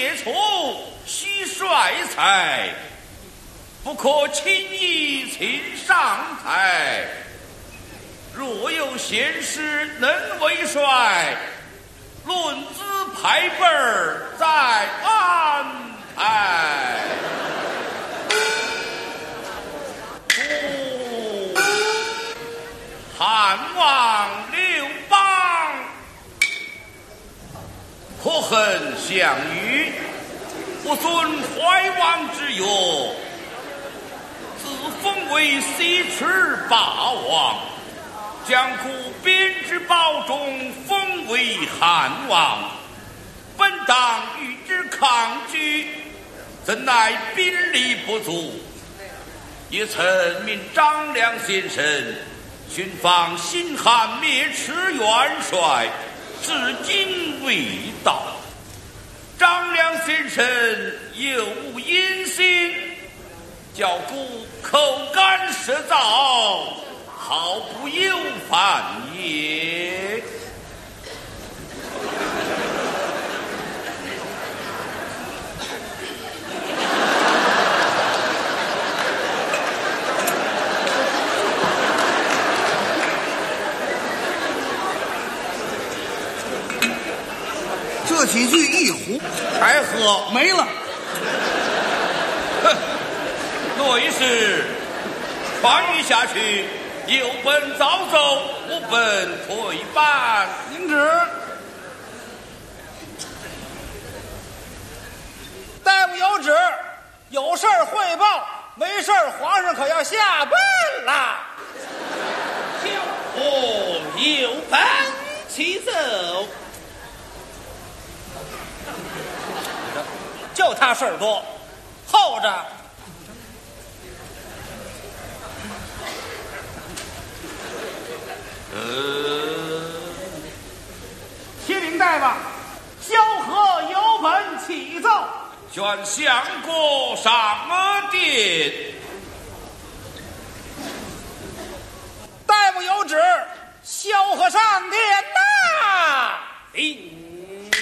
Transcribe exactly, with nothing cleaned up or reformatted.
列处须帅才，不可轻易请上台。若有贤士能为帅，论资排辈儿再安排。汉王刘邦，可恨项羽不遵怀王之约，自封为西池霸王，将故编之宝中封为汉王。本当与之抗拒，怎奈兵力不足，也曾命张良先生寻访新汉灭池元帅，至今未到。张良先生有无言心，叫故口干舌燥，毫不有犯也。 这几句一壶还喝没了。 哼，对是传谕下去，有本早奏，无本退班。 您旨。 大夫有旨，有事儿汇报，没事儿皇上可要下班啦。 哦，有本启奏。 就他事儿多，候着。 呃， 启禀大王，萧何有本启奏。 宣相国上殿。